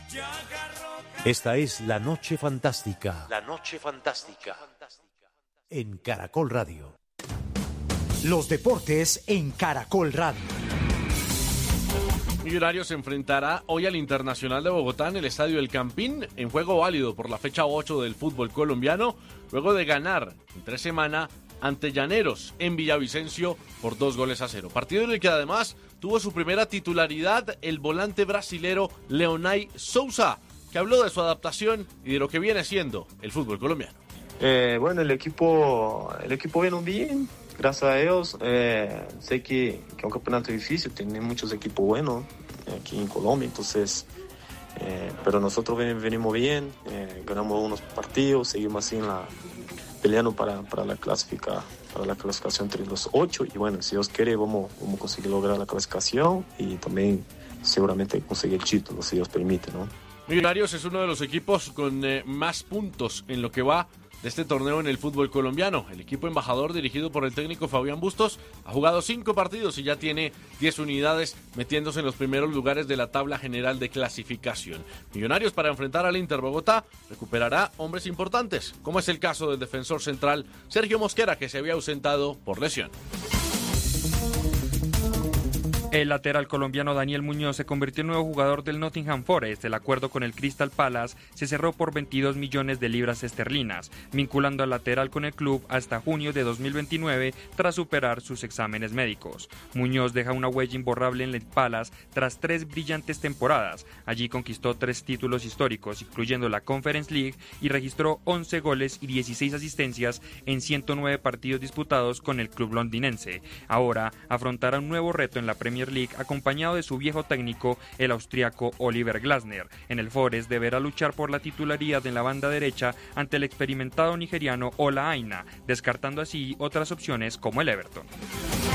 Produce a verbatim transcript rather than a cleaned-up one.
Esta es La Noche Fantástica. La Noche Fantástica. En Caracol Radio. Los deportes en Caracol Radio. Millonarios se enfrentará hoy al Internacional de Bogotá en el Estadio El Campín, en juego válido por la fecha ocho del fútbol colombiano, luego de ganar en tres semanas ante Llaneros en Villavicencio por dos goles a cero. Partido en el que además tuvo su primera titularidad el volante brasilero Leonay Sousa, que habló de su adaptación y de lo que viene siendo el fútbol colombiano. Eh, bueno, el equipo, el equipo viene bien, gracias a ellos. Eh, sé que, que es un campeonato difícil, tiene muchos equipos buenos aquí en Colombia, entonces, eh, pero nosotros ven, venimos bien, eh, ganamos unos partidos, seguimos así en la, peleando para, para, la clasifica, para la clasificación entre los ocho, y bueno, si Dios quiere vamos, vamos a conseguir lograr la clasificación y también seguramente conseguir el título, si Dios permite, ¿no? Millonarios es uno de los equipos con eh, más puntos en lo que va de este torneo en el fútbol colombiano. El equipo embajador, dirigido por el técnico Fabián Bustos, ha jugado cinco partidos y ya tiene diez unidades, metiéndose en los primeros lugares de la tabla general de clasificación. Millonarios, para enfrentar al Inter Bogotá, recuperará hombres importantes, como es el caso del defensor central Sergio Mosquera, que se había ausentado por lesión. El lateral colombiano Daniel Muñoz se convirtió en nuevo jugador del Nottingham Forest. El acuerdo con el Crystal Palace se cerró por veintidós millones de libras esterlinas, vinculando al lateral con el club hasta junio de dos mil veintinueve tras superar sus exámenes médicos. Muñoz deja una huella imborrable en el Palace tras tres brillantes temporadas. Allí conquistó tres títulos históricos, incluyendo la Conference League, y registró once goles y dieciséis asistencias en ciento nueve partidos disputados con el club londinense. Ahora afrontará un nuevo reto en la Premier League, acompañado de su viejo técnico, el austriaco Oliver Glasner. En el Forest deberá luchar por la titularidad en la banda derecha ante el experimentado nigeriano Ola Aina, descartando así otras opciones como el Everton.